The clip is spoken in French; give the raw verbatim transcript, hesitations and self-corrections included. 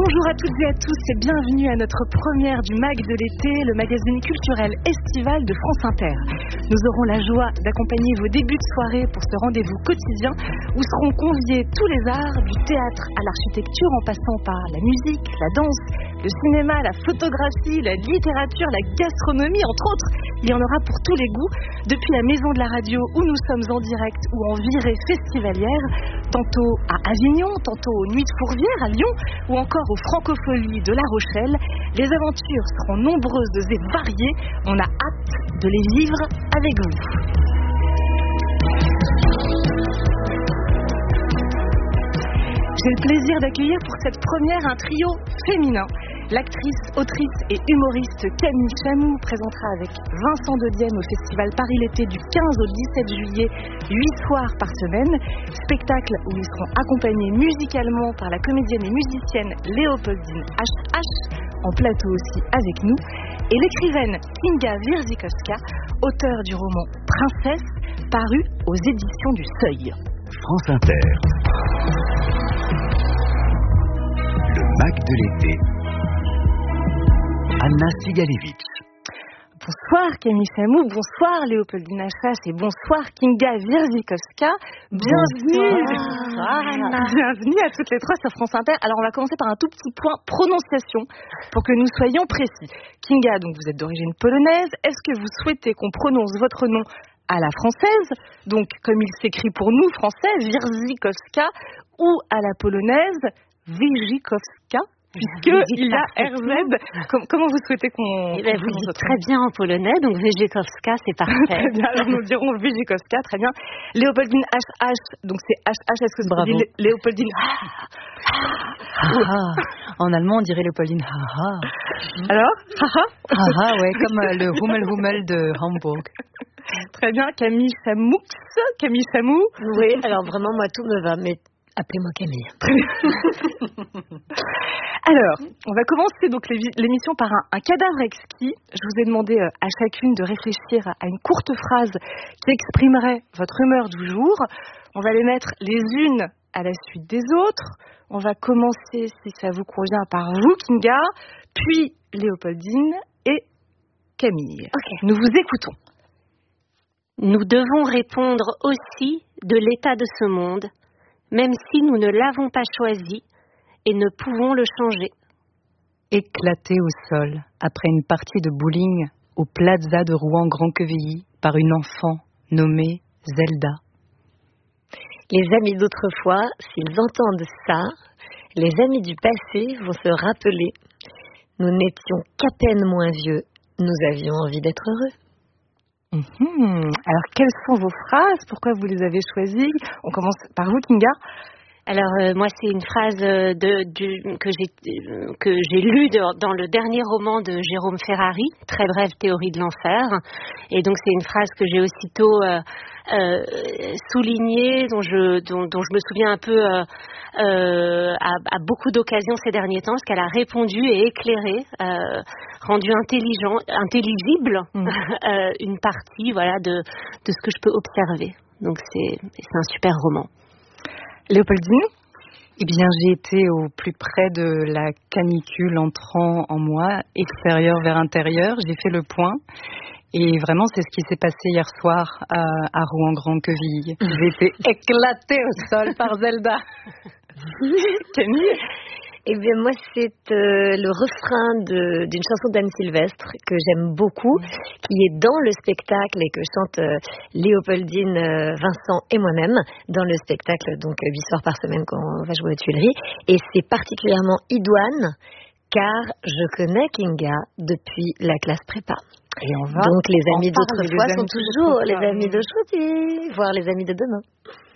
Bonjour à toutes et à tous et bienvenue à notre première du Mag de l'été, le magazine culturel estival de France Inter. Nous aurons la joie d'accompagner vos débuts de soirée pour ce rendez-vous quotidien où seront conviés tous les arts, du théâtre à l'architecture en passant par la musique, la danse, le cinéma, la photographie, la littérature, la gastronomie, entre autres. Il y en aura pour tous les goûts, depuis la maison de la radio où nous sommes en direct ou en virée festivalière, tantôt à Avignon, tantôt aux Nuits de Fourvière à Lyon ou encore aux Francopholies de La Rochelle. Les aventures seront nombreuses et variées. On a hâte de les vivre avec vous. J'ai le plaisir d'accueillir pour cette première un trio féminin. L'actrice, autrice et humoriste Camille Chamou présentera avec Vincent Dedienne au Festival Paris-L'été du quinze au dix-sept juillet, huit soirs par semaine. Spectacle où ils seront accompagnés musicalement par la comédienne et musicienne Léopoldine H H, en plateau aussi avec nous, et l'écrivaine Kinga Wirzikowska, auteure du roman Princesse, paru aux éditions du Seuil. France Inter. Le Mag de l'été. Anna Sigalevitch. Bonsoir Camille Chamou, bonsoir Léopoldine H H et bonsoir Kinga Wirzikowska. Bienvenue. Bonsoir Anna. Bienvenue à toutes les trois sur France Inter. Alors on va commencer par un tout petit point prononciation pour que nous soyons précis. Kinga, donc vous êtes d'origine polonaise. Est-ce que vous souhaitez qu'on prononce votre nom à la française, donc comme il s'écrit pour nous français, Wirzikowska, ou à la polonaise, Wirzikowska, puisque il a R Z. Com- comment vous souhaitez qu'on... Eh ben, vous dites très bien en polonais, donc Wirzikowska, c'est parfait. Très bien, alors nous dirons Wirzikowska, très bien. Léopoldine H H, donc c'est H H, est-ce que c'est Bravo. Lé- Léopoldine Ah, en allemand, on dirait Léopoldine. Ah, Alors Haha. ah, ouais, comme euh, le Hummel Hummel de Hambourg. Très bien, Camille Chamou. Camille Chamou. Oui, alors vraiment, moi, tout me va, mais appelez-moi Camille. Alors, on va commencer donc l'émission par un, un cadavre exquis. Je vous ai demandé à chacune de réfléchir à une courte phrase qui exprimerait votre humeur du jour. On va les mettre les unes à la suite des autres. On va commencer, si ça vous convient, par vous, Kinga, puis Léopoldine et Camille. Okay. Nous vous écoutons. Nous devons répondre aussi de l'état de ce monde, même si nous ne l'avons pas choisi et ne pouvons le changer. Éclaté au sol, après une partie de bowling au Plaza de Rouen-Grand-Quevilly par une enfant nommée Zelda. Les amis d'autrefois, s'ils entendent ça, les amis du passé vont se rappeler. Nous n'étions qu'à peine moins vieux, nous avions envie d'être heureux. Mmh. Alors, quelles sont vos phrases? Pourquoi vous les avez choisies? On commence par vous, Kinga. Alors, euh, moi, c'est une phrase euh, de, du, que j'ai, euh, que j'ai lue de, dans le dernier roman de Jérôme Ferrari, Très brève théorie de l'enfer. Et donc, c'est une phrase que j'ai aussitôt euh, euh, soulignée, dont je, dont, dont je me souviens un peu euh, euh, à, à beaucoup d'occasions ces derniers temps, parce qu'elle a répondu et éclairé, euh, rendu intelligent, intelligible mmh. euh, une partie, voilà, de, de ce que je peux observer. Donc, c'est, c'est un super roman. Léopoldine? Eh bien, j'ai été au plus près de la canicule entrant en moi, extérieur vers intérieur. J'ai fait le point. Et vraiment, c'est ce qui s'est passé hier soir à, à Rouen-Grand-Quevilly. J'ai été éclatée au sol par Zelda. Camille? Eh bien, moi, c'est euh, le refrain de, d'une chanson d'Anne Sylvestre que j'aime beaucoup, qui est dans le spectacle et que chante euh, Léopoldine, euh, Vincent et moi-même dans le spectacle, donc euh, huit soirs par semaine qu'on va jouer aux Tuileries. Et c'est particulièrement idoine, car je connais Kinga depuis la classe prépa. Et on va donc les amis d'autrefois sont toujours les amis d'aujourd'hui, voire les amis de demain.